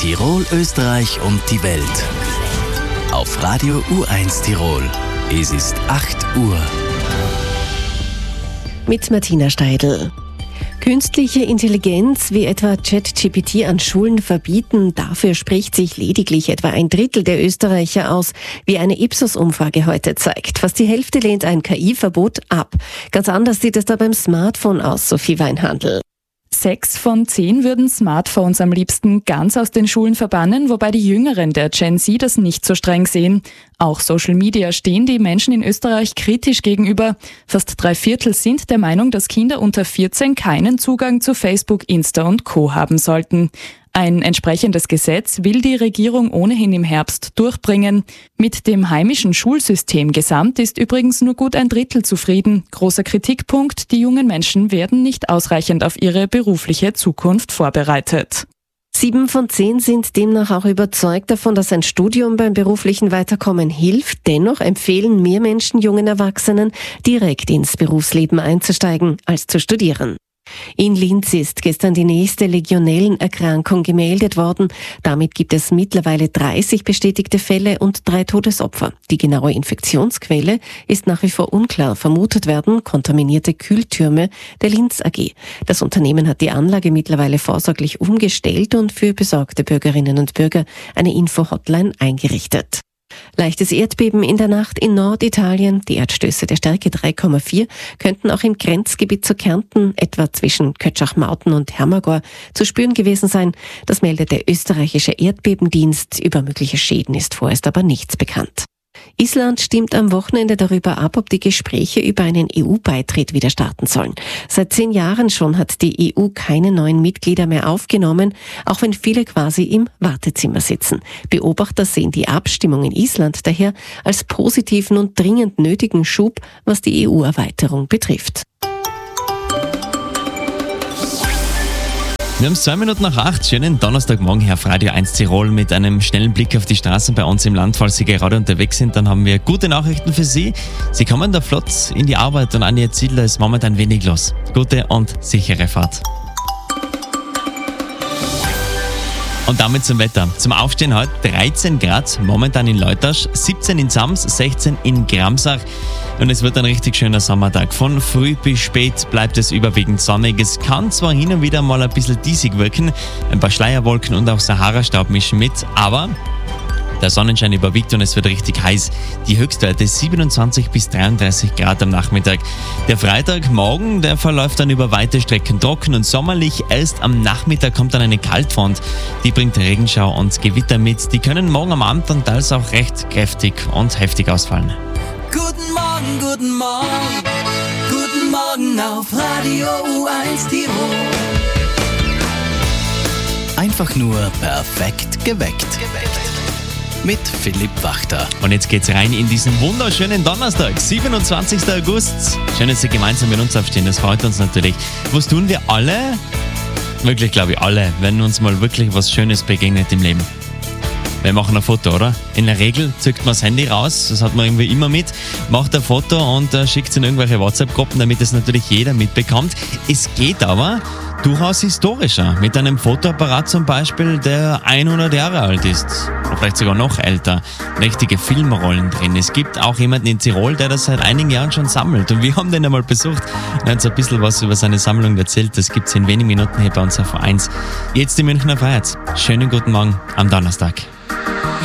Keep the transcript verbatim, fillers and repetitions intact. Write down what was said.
Tirol, Österreich und die Welt. Auf Radio U eins Tirol. Es ist acht Uhr. Mit Martina Steidl. Künstliche Intelligenz wie etwa ChatGPT an Schulen verbieten, dafür spricht sich lediglich etwa ein Drittel der Österreicher aus, wie eine Ipsos-Umfrage heute zeigt. Fast die Hälfte lehnt ein K I-Verbot ab. Ganz anders sieht es da beim Smartphone aus, Sophie Weinhandl. Sechs von zehn würden Smartphones am liebsten ganz aus den Schulen verbannen, wobei die Jüngeren der Gen Z das nicht so streng sehen. Auch Social Media stehen die Menschen in Österreich kritisch gegenüber. Fast drei Viertel sind der Meinung, dass Kinder unter vierzehn keinen Zugang zu Facebook, Insta und Co. haben sollten. Ein entsprechendes Gesetz will die Regierung ohnehin im Herbst durchbringen. Mit dem heimischen Schulsystem gesamt ist übrigens nur gut ein Drittel zufrieden. Großer Kritikpunkt, die jungen Menschen werden nicht ausreichend auf ihre berufliche Zukunft vorbereitet. Sieben von zehn sind demnach auch überzeugt davon, dass ein Studium beim beruflichen Weiterkommen hilft. Dennoch empfehlen mehr Menschen jungen Erwachsenen, direkt ins Berufsleben einzusteigen, als zu studieren. In Linz ist gestern die nächste Legionellenerkrankung gemeldet worden. Damit gibt es mittlerweile dreißig bestätigte Fälle und drei Todesopfer. Die genaue Infektionsquelle ist nach wie vor unklar. Vermutet werden kontaminierte Kühltürme der Linz A G. Das Unternehmen hat die Anlage mittlerweile vorsorglich umgestellt und für besorgte Bürgerinnen und Bürger eine Info-Hotline eingerichtet. Leichtes Erdbeben in der Nacht in Norditalien. Die Erdstöße der Stärke drei Komma vier könnten auch im Grenzgebiet zu Kärnten, etwa zwischen Kötschach-Mauten und Hermagor, zu spüren gewesen sein. Das meldet der österreichische Erdbebendienst. Über mögliche Schäden ist vorerst aber nichts bekannt. Island stimmt am Wochenende darüber ab, ob die Gespräche über einen E U-Beitritt wieder starten sollen. Seit zehn Jahren schon hat die E U keine neuen Mitglieder mehr aufgenommen, auch wenn viele quasi im Wartezimmer sitzen. Beobachter sehen die Abstimmung in Island daher als positiven und dringend nötigen Schub, was die E U-Erweiterung betrifft. Wir haben es zwei Minuten nach acht. Schönen Donnerstagmorgen hier auf Radio eins Tirol mit einem schnellen Blick auf die Straßen bei uns im Land. Falls Sie gerade unterwegs sind, dann haben wir gute Nachrichten für Sie. Sie kommen da flott in die Arbeit und an Ihr Ziel, da ist momentan wenig los. Gute und sichere Fahrt. Und damit zum Wetter. Zum Aufstehen heute dreizehn Grad, momentan in Leutasch, siebzehn in Sams, sechzehn in Gramsach. Und es wird ein richtig schöner Sommertag. Von früh bis spät bleibt es überwiegend sonnig. Es kann zwar hin und wieder mal ein bisschen diesig wirken, ein paar Schleierwolken und auch Sahara-Staub mischen mit, aber der Sonnenschein überwiegt und es wird richtig heiß. Die Höchstwerte siebenundzwanzig bis dreiunddreißig Grad am Nachmittag. Der Freitagmorgen, der verläuft dann über weite Strecken trocken und sommerlich. Erst am Nachmittag kommt dann eine Kaltfront. Die bringt Regenschau und Gewitter mit. Die können morgen am Abend dann teils auch recht kräftig und heftig ausfallen. Guten Morgen, guten Morgen, guten Morgen auf Radio U eins Tirol. Einfach nur perfekt geweckt. Mit Philipp Wachter. Und jetzt geht's rein in diesen wunderschönen Donnerstag, siebenundzwanzigsten August. Schön, dass Sie gemeinsam mit uns aufstehen, das freut uns natürlich. Was tun wir alle? Wirklich, glaube ich, alle, wenn uns mal wirklich was Schönes begegnet im Leben. Wir machen ein Foto, oder? In der Regel zückt man das Handy raus, das hat man irgendwie immer mit, macht ein Foto und äh, schickt es in irgendwelche WhatsApp-Gruppen, damit es natürlich jeder mitbekommt. Es geht aber durchaus historischer, mit einem Fotoapparat zum Beispiel, der hundert Jahre alt ist. Oder vielleicht sogar noch älter. Richtige Filmrollen drin. Es gibt auch jemanden in Tirol, der das seit einigen Jahren schon sammelt. Und wir haben den einmal besucht. Er hat uns ein bisschen was über seine Sammlung erzählt. Das gibt es in wenigen Minuten hier bei uns auf eins. Jetzt die Münchner Freiheit. Schönen guten Morgen am Donnerstag.